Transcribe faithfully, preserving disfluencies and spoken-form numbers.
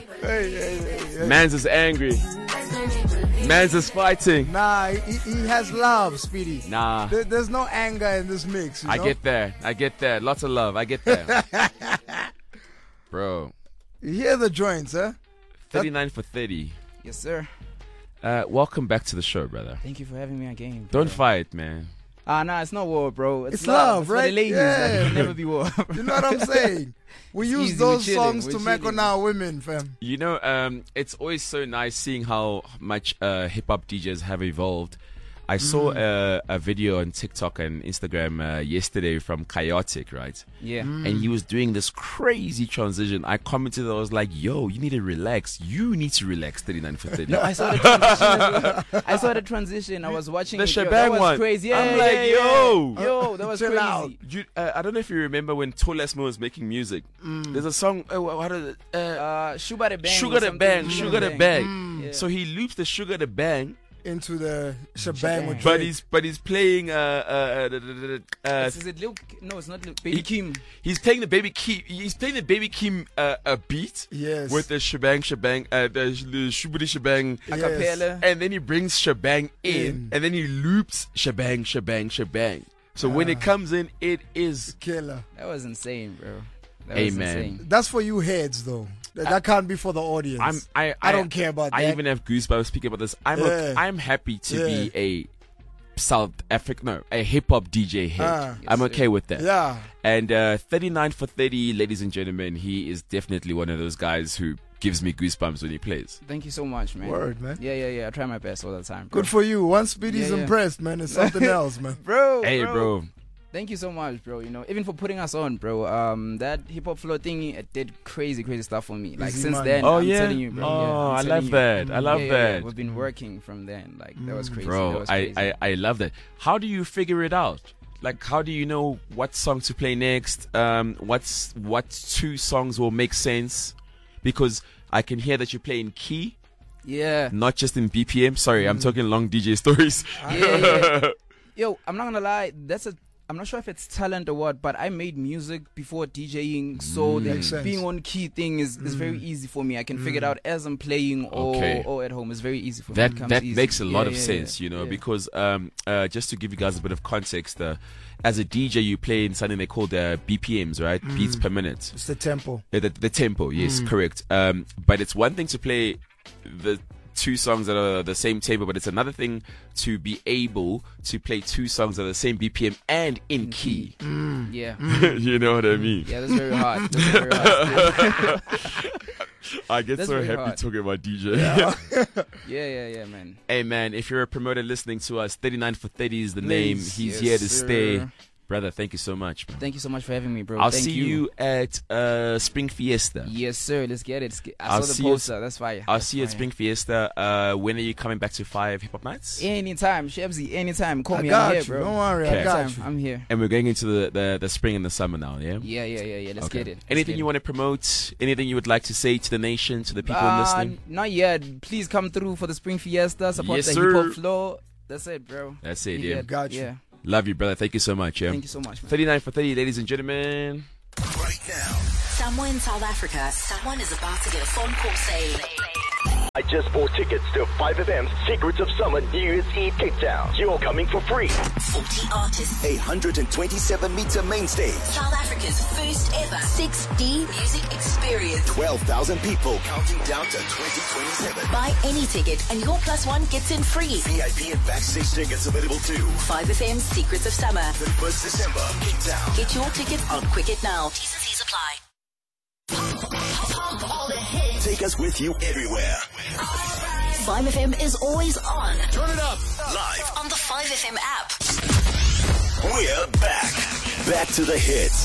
angry. Hey, hey, hey, hey. Mans is angry. Mans is fighting. Nah, he, he has love, Speedy. Nah. There, there's no anger in this mix. You know? I get there. I get there. Lots of love. I get there. Bro. You hear the joints, huh? thirty-nine for thirty. Yes, sir. Uh, welcome back to the show, brother. Thank you for having me again. Bro. Don't fight, man. Ah, nah, it's not war, bro. It's, It's love, love, it's for right? the ladies. Yeah. Like, it'll never be war. You know what I'm saying? We It's use easy, those we're chilling, songs we're to make chilling. on our women, fam. You know, um, it's always so nice seeing how much uh, hip-hop D Js have evolved. I saw Mm. a, a video on TikTok and Instagram uh, yesterday from Chaotic, right? Yeah. Mm. And he was doing this crazy transition. I commented, I was like, yo, you need to relax. You need to relax, thirty-nine for thirty. No, I saw the transition as well. I saw the transition. I was watching The it. Yo, Shebang that was one. crazy. Yeah, I'm yeah, like, yeah, yo. yeah. Yo, that was Chill crazy. out. You, uh, I don't know if you remember when Tolesmo was making music. There's a song, uh, what is it? Uh, Uh, Sugar the Bang. Sugar or the something. Bang, Sugar the Bang. Yeah. So he loops the Sugar the Bang, Into the shebang with Shebang. but Drake. he's but he's playing uh uh, uh, uh, uh Is it Lil? No, it's not Lil. Baby he- Kim. he's playing the Baby Keem he's playing the Baby Keem uh, a beat Yes. with the shebang shebang uh, the, the shubidi shebang, A Yes. cappella. and then he brings shebang in, In. and then he loops shebang shebang shebang. So when it comes in, it is Killer. That was insane, bro. That Hey, was man. insane. That's for you heads, though. That, that can't be for the audience. I'm I I don't care about I that. even have goosebumps speaking about this. I'm Yeah. a, I'm happy to Yeah. be a South African, no, a hip hop D J head. Ah. I'm Yes, okay sir. with that. Yeah. And uh, thirty-nine for thirty, ladies and gentlemen, he is definitely one of those guys who gives me goosebumps when he plays. Thank you so much, man. Word, man. Yeah, yeah, yeah. I try my best all the time. Bro. Good for you. Once Speedy's Yeah, yeah. impressed, man, it's something else, man. bro. Hey, bro. Thank you so much, bro. You know, even for putting us on, bro. Um, that hip hop flow thing, it did crazy, crazy stuff for me. Like Easy since money. then, Oh, I'm yeah? telling you, bro. Oh, yeah, I'm I telling love you. that. I love Yeah, yeah, yeah. that. We've been working from then. Like that was crazy. that Bro, was I, crazy. I, I love that. How do you figure it out? Like, how do you know what song to play next? Um, what's what two songs will make sense? Because I can hear that you play in key, yeah. not just in B P M. Sorry, I'm talking long D J stories. yeah, yeah. Yo, I'm not gonna lie. That's a. I'm not sure if it's talent or what, but I made music before DJing, so the Makes sense. being on key thing is, is very easy for me. I can figure it out as I'm playing or, Okay. or at home. It's very easy for That me. It comes that easy. makes a lot Yeah, of yeah, sense, yeah. you know, Yeah. because um, uh, just to give you guys a bit of context, uh, as a D J, you play in something they call the B P Ms, right? Beats per minute. It's the tempo. Uh, the, the tempo, yes, correct. Um, but it's one thing to play the two songs that are the same tempo, but it's another thing to be able to play two songs at the same B P M and in key. Yeah, You know what I mean? yeah, that's very hard. That's very hard. I get That's so very happy hard. talking about D J. yeah, yeah, yeah, man. Hey man, if you're a promoter listening to us, thirty-nine for thirty is the name. Please. He's Yes, here to sir. stay. Brother, thank you so much, man. Thank you so much for having me, bro. I'll Thank see you. at uh, Spring Fiesta. Yes, sir. Let's get it. Let's get- I I'll saw see the you- poster. That's fire. I'll That's see you at fire. Spring Fiesta. Uh, when are you coming back to Five Hip Hop Nights? Anytime, Shebzy. Anytime. Call I me. got I'm here, you. bro. Don't worry. Okay. I got Anytime. you. I'm here. And we're going into the, the, the spring and the summer now, yeah? Yeah, yeah, yeah, yeah. Let's Okay. get it. Let's Anything get you it. want to promote? Anything you would like to say to the nation, to the people Uh, listening? Not yet. Please come through for the Spring Fiesta. Support Yes, the sir. hip hop flow. That's it, bro. That's it, You yeah. get- Got you. Yeah. Love you, brother. Thank you so much, yeah? Thank you so much, man. thirty-nine for thirty, ladies and gentlemen. Right now. Somewhere in South Africa, someone is about to get a phone call saying, I just bought tickets to five F M's Secrets of Summer New Year's Eve Cape Town. You're coming for free. forty artists, eight hundred twenty-seven meter main stage. South Africa's first ever six D music experience. twelve thousand people counting down to twenty twenty-seven. Buy any ticket and your plus one gets in free. V I P and backstage tickets available too. five F M's Secrets of Summer. thirty-first December, Cape Town. Get your ticket on Quicket now. T's and C's apply. Take us with you everywhere. five F M is always on. Turn it up. Live. On the five F M app. We're back. Back to the hits.